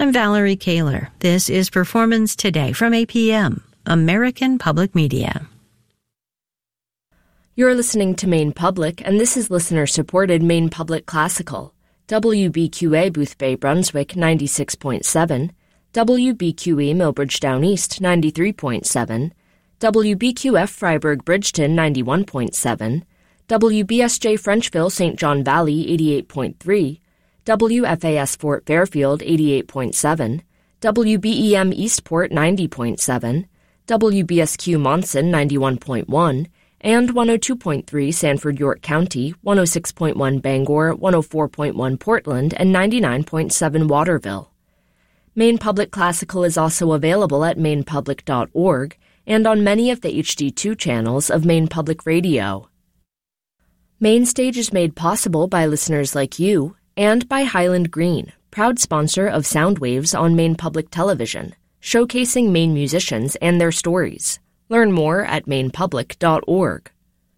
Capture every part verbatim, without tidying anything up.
I'm Valerie Kaler. This is Performance Today from A P M, American Public Media. You're listening to Maine Public, and this is listener-supported Maine Public Classical. W B Q A Booth Bay, Brunswick, ninety-six point seven. W B Q E Millbridge Down East, ninety-three point seven. W B Q F Freiburg Bridgeton, ninety-one point seven. W B S J Frenchville Saint John Valley, eighty-eight point three. W F A S Fort Fairfield, eighty-eight point seven. W B E M Eastport, ninety point seven. W B S Q Monson, ninety-one point one. And one oh two point three Sanford York County, one oh six point one Bangor, one oh four point one Portland, and ninety-nine point seven Waterville. Maine Public Classical is also available at maine public dot org and on many of the H D two channels of Maine Public Radio. Main Stage is made possible by listeners like you and by Highland Green, proud sponsor of Soundwaves on Maine Public Television, showcasing Maine musicians and their stories. Learn more at maine public dot org.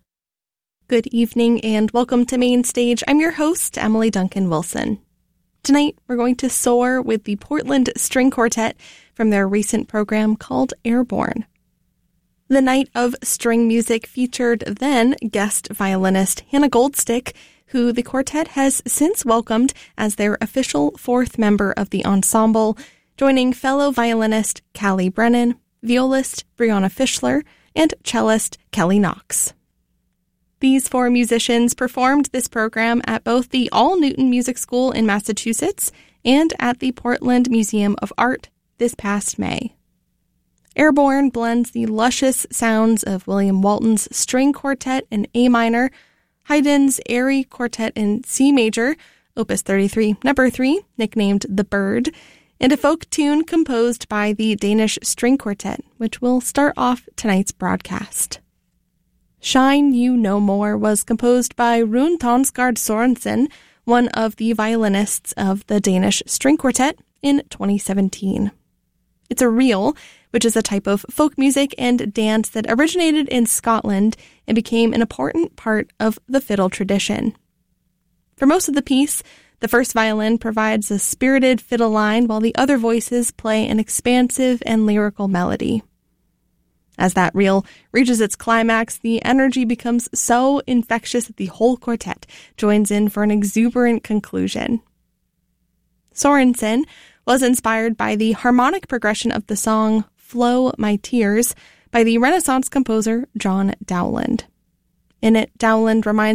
Good evening and welcome to Main Stage. I'm your host, Emily Duncan Wilson. Tonight, we're going to soar with the Portland String Quartet from their recent program called Airborne. The night of string music featured then guest violinist Hannah Goldstick, who the quartet has since welcomed as their official fourth member of the ensemble, joining fellow violinist Callie Brennan, violist Brianna Fischler, and cellist Kelly Knox. These four musicians performed this program at both the All Newton Music School in Massachusetts and at the Portland Museum of Art this past May. Airborne blends the luscious sounds of William Walton's String Quartet in A minor, Haydn's Airy Quartet in C major, Opus thirty-three, number three, nicknamed The Bird, and a folk tune composed by the Danish String Quartet, which will start off tonight's broadcast. Shine You No More was composed by Rune Tonsgaard Sorensen, one of the violinists of the Danish String Quartet, in twenty seventeen. It's a reel, which is a type of folk music and dance that originated in Scotland and became an important part of the fiddle tradition. For most of the piece, the first violin provides a spirited fiddle line while the other voices play an expansive and lyrical melody. As that reel reaches its climax, the energy becomes so infectious that the whole quartet joins in for an exuberant conclusion. Sorensen was inspired by the harmonic progression of the song Flow My Tears by the Renaissance composer John Dowland. In it, Dowland reminds